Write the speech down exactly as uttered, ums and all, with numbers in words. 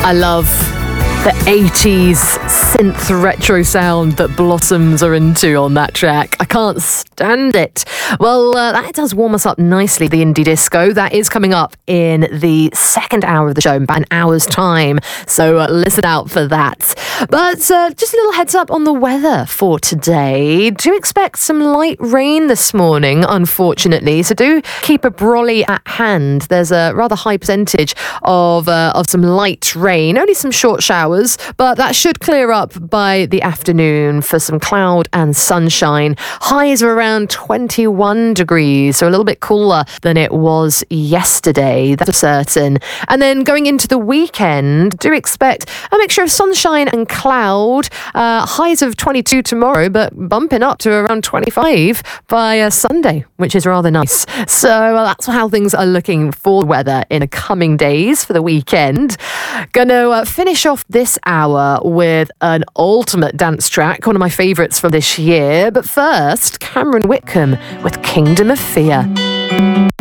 I love the eighties synth retro sound that Blossoms are into on that track. I can't stand it. Well, uh, that does warm us up nicely, the indie disco. That is coming up in the second hour of the show in about an hour's time. So uh, listen out for that. But uh, just a little heads up on the weather for today. Do expect some light rain this morning, unfortunately. So do keep a brolly at hand. There's a rather high percentage of, uh, of some light rain. Only some short showers. But that should clear up by the afternoon for some cloud and sunshine. Highs are around twenty-one degrees, so a little bit cooler than it was yesterday, that's for certain. And then going into the weekend, do expect a mixture of sunshine and cloud. Uh, highs of twenty-two tomorrow, but bumping up to around twenty-five by uh, Sunday, which is rather nice. So uh, that's how things are looking for the weather in the coming days for the weekend. Gonna uh, finish off this hour with an ultimate dance track, one of my favourites from this year. But first, Cameron Whitcomb with Kingdom of Fear.